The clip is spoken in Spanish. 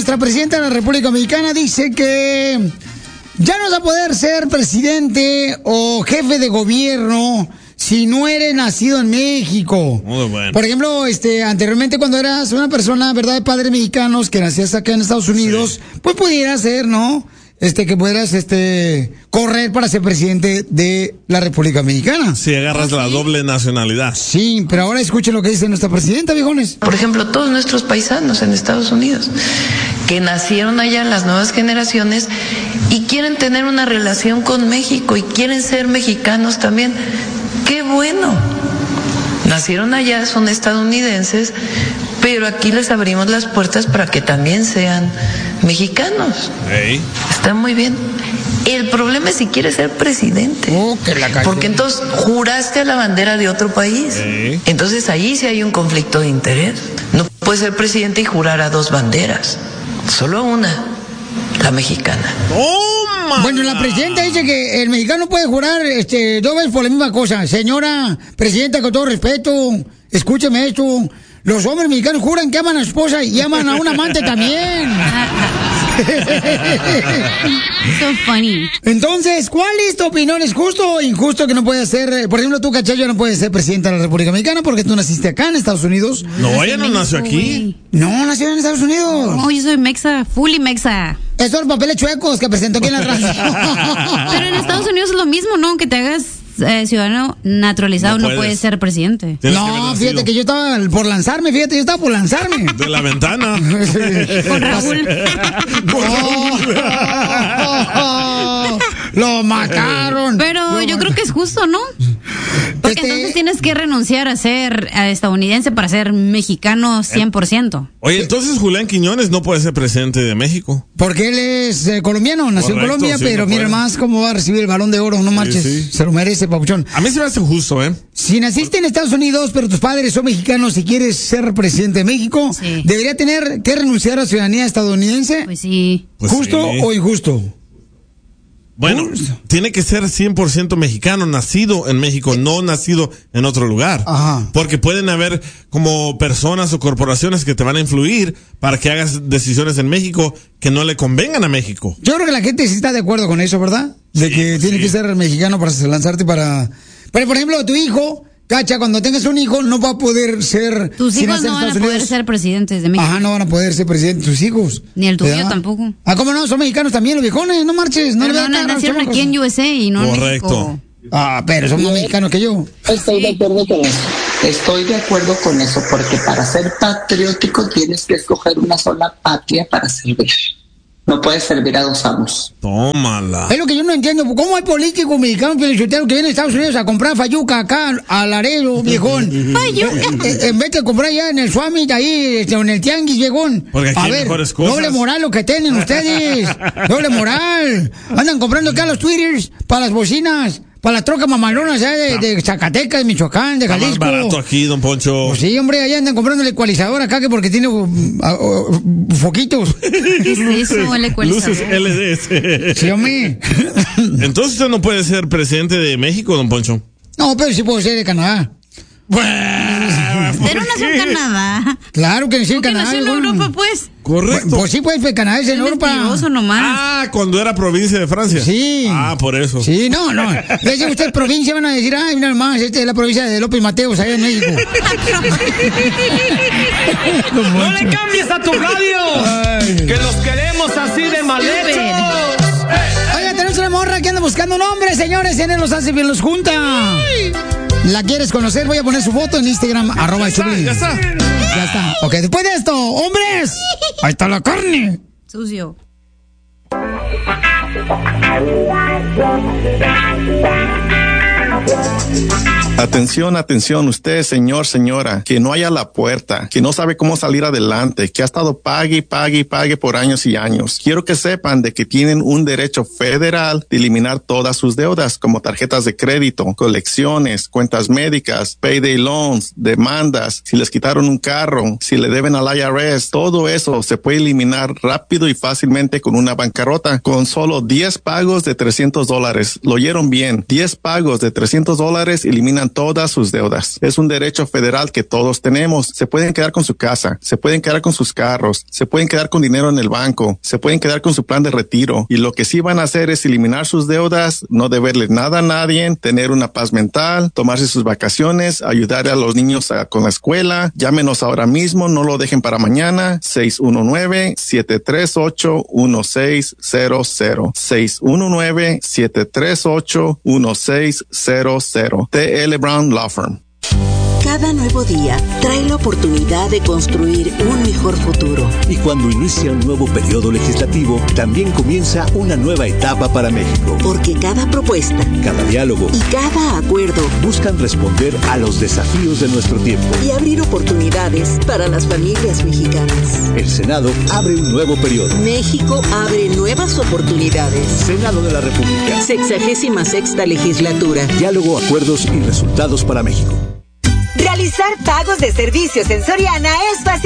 nuestra presidenta de la República Mexicana dice que ya no vas a poder ser presidente o jefe de gobierno si no eres nacido en México. Muy bueno. Por ejemplo, anteriormente cuando eras una persona, ¿verdad?, de padres mexicanos que nacías acá en Estados Unidos, sí, pues pudieras ser, ¿no?, que pudieras, correr para ser presidente de la República Mexicana. Si agarras la doble nacionalidad. Sí, pero ahora escuchen lo que dice nuestra presidenta, viejones. Por ejemplo, todos nuestros paisanos en Estados Unidos, que nacieron allá, las nuevas generaciones, y quieren tener una relación con México, y quieren ser mexicanos también. ¡Qué bueno! Nacieron allá, son estadounidenses, pero aquí les abrimos las puertas para que también sean mexicanos. Hey. Está muy bien. El problema es si quieres ser presidente. Porque entonces juraste a la bandera de otro país. Hey. Entonces ahí sí hay un conflicto de interés. No puedes ser presidente y jurar a dos banderas. Solo una, la mexicana. Bueno, la presidenta dice que el mexicano puede jurar dos veces por la misma cosa. Señora presidenta, con todo respeto, escúcheme esto. Los hombres mexicanos juran que aman a su esposa y aman a un amante también. So funny. Entonces, ¿cuál es tu opinión? ¿Es justo o injusto que no puedas ser, por ejemplo, tú, Cachayo, no puedes ser presidenta de la República Mexicana porque tú naciste acá en Estados Unidos? No, ella no nació aquí. Wey. No, nació en Estados Unidos. No, yo soy mexa, fully mexa. Esos son papeles chuecos que presentó aquí en la radio. Pero en Estados Unidos es lo mismo, ¿no? Que te hagas ciudadano naturalizado, no puedes ser presidente. No, fíjate que yo estaba por lanzarme, De la ventana. Con Raúl. Lo mataron. Pero yo creo que es justo, ¿no? Porque entonces tienes que renunciar a ser estadounidense para ser mexicano 100%. Oye, entonces Julián Quiñones no puede ser presidente de México. Porque él es colombiano, nació en Colombia, sí, pero no mira más cómo va a recibir el Balón de Oro, no marches. Sí. Se lo merece, papuchón. A mí se me hace justo, ¿eh? Si naciste en Estados Unidos, pero tus padres son mexicanos y quieres ser presidente de México, sí, ¿debería tener que renunciar a la ciudadanía estadounidense? Pues sí. Pues ¿justo o injusto? Bueno, tiene que ser 100% mexicano, nacido en México, no nacido en otro lugar. Ajá. Porque pueden haber como personas o corporaciones que te van a influir para que hagas decisiones en México que no le convengan a México. Yo creo que la gente sí está de acuerdo con eso, ¿verdad? De que tiene que ser mexicano para lanzarte para... Pero, por ejemplo, tu hijo... Cacha, cuando tengas un hijo, no va a poder ser... Tus hijos no van a poder ser presidentes de México. Ajá, no van a poder ser presidentes tus hijos. Ni el tuyo tampoco. Ah, ¿cómo no? Son mexicanos también los viejones, no marches. No nacieron aquí en USA y no en México. Ah, pero son más mexicanos que yo. Estoy de acuerdo con eso. Estoy de acuerdo con eso, porque para ser patriótico tienes que escoger una sola patria para servir. No puedes servir a dos amos. Tómala. Es lo que yo no entiendo. ¿Cómo hay políticos mexicanos que vienen a Estados Unidos a comprar fayuca acá a Laredo, viejón? Fayuca. En vez de comprar allá en el Summit, ahí, en el Tianguis, viejón. Porque aquí a hay ver, mejores cosas. Doble moral lo que tienen ustedes. Doble moral. Andan comprando acá los Twitters para las bocinas. Para las trocas mamalonas de Zacatecas, de Michoacán, de Jalisco. Está más barato aquí, don Poncho. Pues sí, hombre, allá andan comprando el ecualizador acá que porque tiene foquitos. ¿Qué es eso, el ecualizador? Luces LDS. Sí, hombre. Entonces usted no puede ser presidente de México, don Poncho. No, pero sí puedo ser de Canadá. Pero nació en Canadá. Claro que nació en Canadá. Nació en Europa, pues. Correcto. Pues sí, pues, Canadá es en Europa. Nomás. Ah, cuando era provincia de Francia. Sí. Ah, por eso. Sí, no. Le dicen usted provincia, van a decir, ay, nada más, esta es la provincia de López Mateos, allá en México. No le cambies a tu radio. Que los queremos así de mal hecho. Oiga, tenemos una morra que anda buscando un hombre, señores, en él los hace bien, los junta. ¿La quieres conocer? Voy a poner su foto en Instagram, @Choplin. Ya está. Ya está. Ok, después de esto, hombres, ahí está la carne. Sucio. Atención, atención, usted, señor, señora, que no haya a la puerta, que no sabe cómo salir adelante, que ha estado pague por años y años. Quiero que sepan de que tienen un derecho federal de eliminar todas sus deudas, como tarjetas de crédito, colecciones, cuentas médicas, payday loans, demandas, si les quitaron un carro, si le deben al IRS, todo eso se puede eliminar rápido y fácilmente con una bancarrota, con solo 10 pagos de $300. Lo oyeron bien, 10 pagos de $300 $300 eliminan todas sus deudas. Es un derecho federal que todos tenemos. Se pueden quedar con su casa, se pueden quedar con sus carros, se pueden quedar con dinero en el banco, se pueden quedar con su plan de retiro. Y lo que sí van a hacer es eliminar sus deudas, no deberle nada a nadie, tener una paz mental, tomarse sus vacaciones, ayudar a los niños con la escuela. Llámenos ahora mismo, no lo dejen para mañana. 619-738-1600. 619-738-1600. TL Brown Law Firm. Cada nuevo día trae la oportunidad de construir un mejor futuro. Y cuando inicia un nuevo periodo legislativo, también comienza una nueva etapa para México. Porque cada propuesta, cada diálogo y cada acuerdo buscan responder a los desafíos de nuestro tiempo y abrir oportunidades para las familias mexicanas. El Senado abre un nuevo periodo. México abre nuevas oportunidades. Senado de la República. 66ª legislatura. Diálogo, acuerdos y resultados para México. Realizar pagos de servicios en Soriana es fácil.